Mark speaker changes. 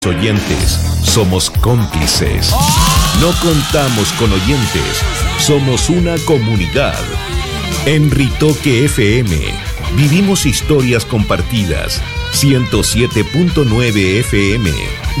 Speaker 1: Oyentes, somos cómplices. No contamos con oyentes, somos una comunidad. En Ritoque FM, vivimos historias compartidas. 107.9 FM.